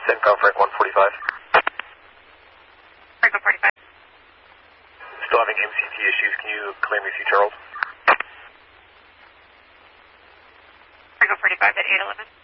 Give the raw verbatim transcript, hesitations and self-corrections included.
CENTCOM Frank one forty-five. Frank one forty-five. Still having M C T issues. Can you claim me, see Charles? Frank one forty-five at eight eleven.